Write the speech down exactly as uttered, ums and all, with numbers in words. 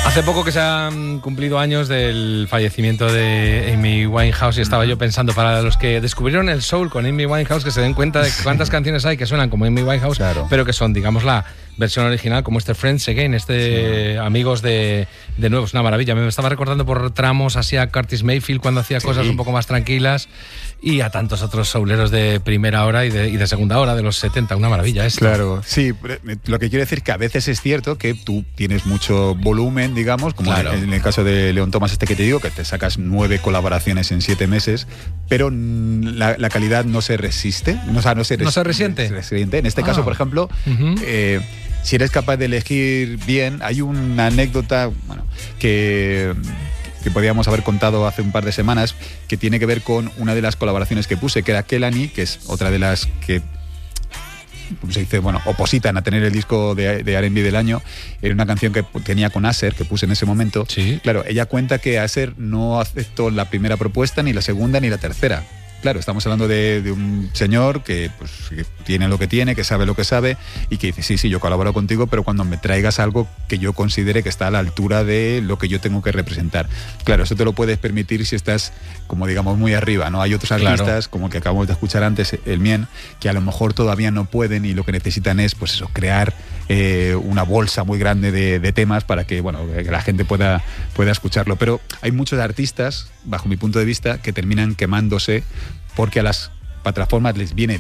Hace poco que se han cumplido años del fallecimiento de Amy Winehouse y estaba yo pensando, para los que descubrieron el soul con Amy Winehouse, que se den cuenta de cuántas canciones hay que suenan como Amy Winehouse, claro, pero que son, digamos, la versión original, como este Friends Again, este sí. Amigos de, de nuevo, es una maravilla. Me estaba recordando por tramos así a Curtis Mayfield cuando hacía sí. cosas un poco más tranquilas, y a tantos otros souleros de primera hora y de, y de segunda hora de los setenta, una maravilla esto. Claro, sí, lo que quiero decir es que a veces es cierto que tú tienes mucho volumen, digamos, como claro. en el caso de Leon Thomas este que te digo, que te sacas nueve colaboraciones en siete meses, pero la, la calidad no se resiste, o sea, no se, res, ¿No se resiente? Se resiente. En este ah. caso, por ejemplo, uh-huh. eh, si eres capaz de elegir bien, hay una anécdota, bueno, que... que podíamos haber contado hace un par de semanas, que tiene que ver con una de las colaboraciones que puse, que era Kelani, que es otra de las que se dice, bueno, opositan a tener el disco de, de R and B del año. Era una canción que tenía con Asher, que puse en ese momento. Sí. Claro, ella cuenta que Asher no aceptó la primera propuesta, ni la segunda, ni la tercera. Claro, estamos hablando de, de un señor que, pues, que tiene lo que tiene, que sabe lo que sabe, y que dice, sí, sí, yo colaboro contigo, pero cuando me traigas algo que yo considere que está a la altura de lo que yo tengo que representar. Claro, eso te lo puedes permitir si estás, como digamos, muy arriba, ¿no? Hay otros artistas, claro. como el que acabamos de escuchar antes, el Mien, que a lo mejor todavía no pueden y lo que necesitan es, pues eso, crear eh, una bolsa muy grande de, de temas para que, bueno, que la gente pueda, pueda escucharlo. Pero hay muchos artistas, bajo mi punto de vista, que terminan quemándose porque a las plataformas les viene bien